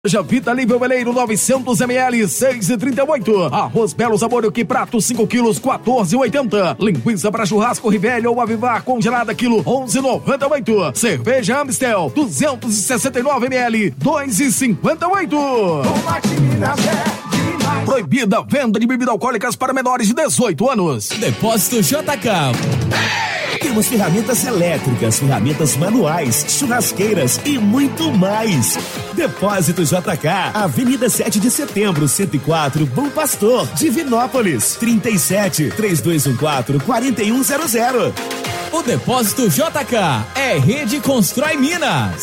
Já Vita Nível Veleiro 900 ml 6,38. Arroz Belo Sabor que prato 5 quilos 14,80. Linguiça para churrasco Rivelli ou Avivar congelada quilo 11,98. Cerveja Amstel 269 ml 2,58. Proibida a venda de bebidas alcoólicas para menores de 18 anos. Depósito JK. Temos ferramentas elétricas, ferramentas manuais, churrasqueiras e muito mais. Depósito JK, Avenida 7 de Setembro, 104, Bom Pastor, Divinópolis, 37-3214-4100. O Depósito JK é Rede Constrói Minas.